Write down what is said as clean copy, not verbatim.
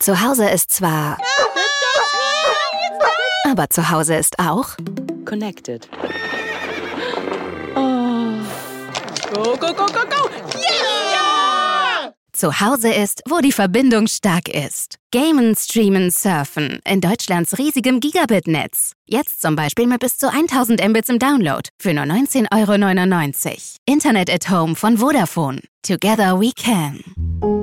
Zu Hause ist zwar... Aber zu Hause ist auch... Connected. Oh. Go, go, go, go, go! Yeah! Zu Hause ist, wo die Verbindung stark ist. Gamen, streamen, surfen. In Deutschlands riesigem Gigabit-Netz. Jetzt zum Beispiel mit bis zu 1000 Mbits im Download. Für nur 19,99 €. Internet at Home von Vodafone. Together we can.